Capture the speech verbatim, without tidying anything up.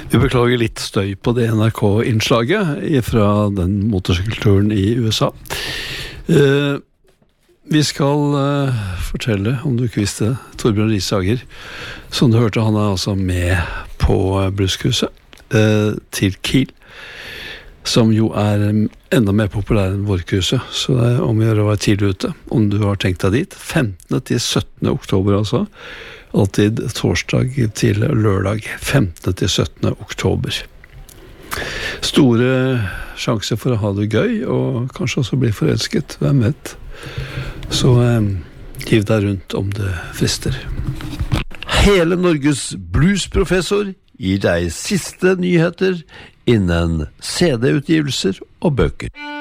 Vi beklager litt støy på det N R K-innslaget fra den motorsykkelturen i U S A. Uh, vi skal uh, fortelle, om du ikke visste, Torbjørn Risager, som du hørte, han er altså med på Bruscruiset uh, til Kiel, som jo er enda mer populær enn vårcruiset, så det er om å gjøre å være tidlig ute, om du har tenkt deg dit. femtende til syttende oktober altså, alltid torsdag til lørdag, femtende til syttende oktober. Store sjanser for å ha det gøy, og kanskje også bli forelsket, hvem vet. Så eh, giv deg rundt om det frister. Hele Norges bluesprofessor gir deg siste nyheter innen C D-utgivelser og bøker.